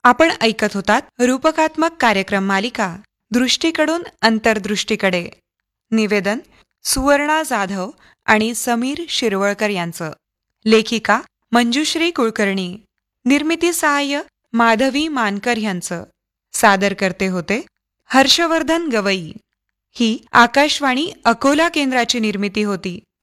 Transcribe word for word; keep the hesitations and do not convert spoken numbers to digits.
आपण ऐकत होतात रूपकात्मक कार्यक्रम मालिका दृष्टीकडून अंतर्दृष्टीकडे. निवेदन सुवर्णा जाधव आणि समीर शिरवळकर यांचं. लेखिका मंजुश्री कुलकर्णी. निर्मिती सहाय्य माधवी मानकर यांचं. सादर करते होते हर्षवर्धन गवई. ही आकाशवाणी अकोला केंद्राची निर्मिती होती.